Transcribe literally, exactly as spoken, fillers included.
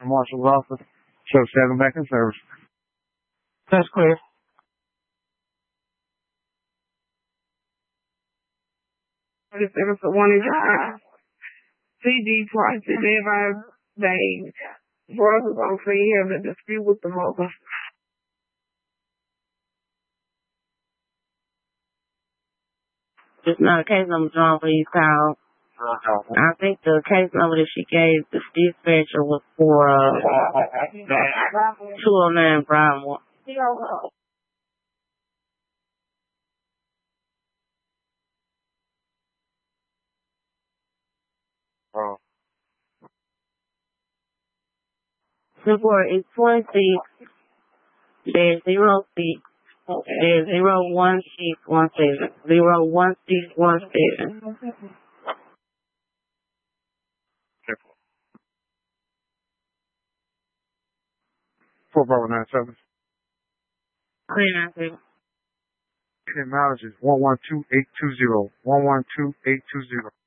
Marshall's office. Show seven back in service. That's clear. If there was one in drive, C D twice a day by day. Brothers on free have a dispute with the mother. It's not a case number drawn for you, Kyle. I think the case number that she gave the dispatcher was for uh, two oh nine Brownmore. Oh. Report is twenty-six dash zero six dash zero one six one seven zero one six one seven. Four Bravo nine seven. Clear nine seven. Mileage is one one two eight two zero. One one two eight two zero.